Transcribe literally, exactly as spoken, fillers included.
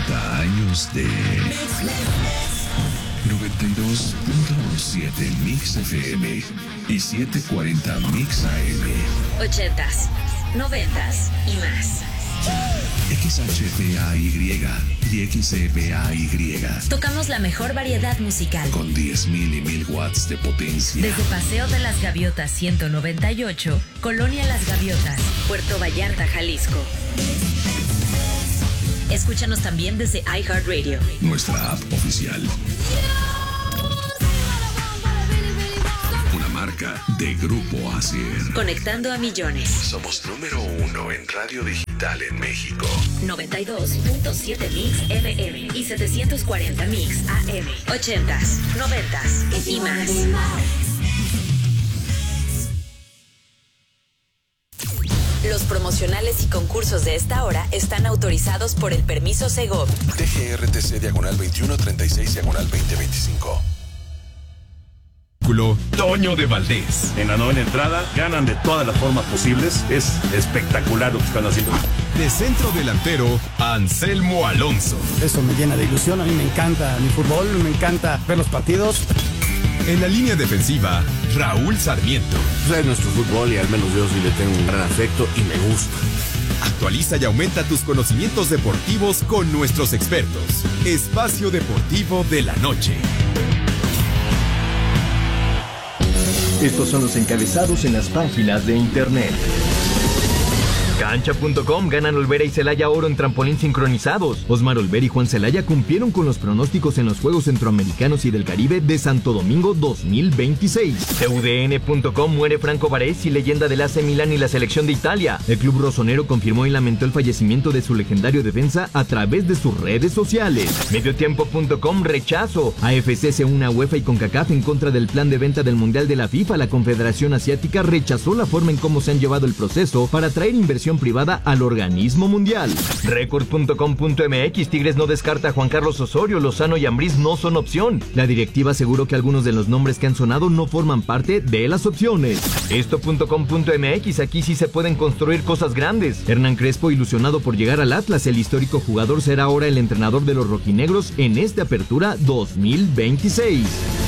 cincuenta años de noventa y dos punto siete Mix F M y setecientos cuarenta Mix A M. Ochentas, noventas y más. X H P A Y y X E P A Y. Tocamos la mejor variedad musical con diez mil y mil watts de potencia. Desde Paseo de las Gaviotas ciento noventa y ocho, Colonia Las Gaviotas, Puerto Vallarta, Jalisco. Escúchanos también desde iHeartRadio, nuestra app oficial. Una marca de Grupo Asier. Conectando a millones. Somos número uno en radio digital en México. noventa y dos punto siete Mix F M y setecientos cuarenta Mix A M. Ochentas, noventas y más. Los promocionales y concursos de esta hora están autorizados por el permiso Segov. T G R T C diagonal veintiuno treinta y seis diagonal veinte veinticinco. Toño de Valdés. En la novena entrada ganan de todas las formas posibles. Es espectacular lo que están haciendo. De centro delantero, Anselmo Alonso. Eso me llena de ilusión. A mí me encanta mi fútbol, me encanta ver los partidos. En la línea defensiva, Raúl Sarmiento. Es nuestro fútbol y al menos yo sí le tengo un gran afecto y me gusta. Actualiza y aumenta tus conocimientos deportivos con nuestros expertos. Espacio Deportivo de la Noche. Estos son los encabezados en las páginas de internet. Cancha punto com ganan Olvera y Celaya oro en trampolín sincronizados. Osmar Olvera y Juan Celaya cumplieron con los pronósticos en los Juegos Centroamericanos y del Caribe de Santo Domingo dos mil veintiséis. C U D N punto com muere Franco Baresi, leyenda del A C Milán y la selección de Italia. El club rosonero confirmó y lamentó el fallecimiento de su legendario defensa a través de sus redes sociales. Mediotiempo punto com rechazo. A F C se une a UEFA y CONCACAF en contra del plan de venta del Mundial de la FIFA. La Confederación Asiática rechazó la forma en cómo se han llevado el proceso para atraer inversión privada al organismo mundial. Record punto com punto m x Tigres no descarta a Juan Carlos Osorio, Lozano y Ambriz no son opción. La directiva aseguró que algunos de los nombres que han sonado no forman parte de las opciones. Esto punto com punto m x Aquí sí se pueden construir cosas grandes. Hernán Crespo ilusionado por llegar al Atlas. El histórico jugador será ahora el entrenador de los rojinegros en esta apertura dos mil veintiséis.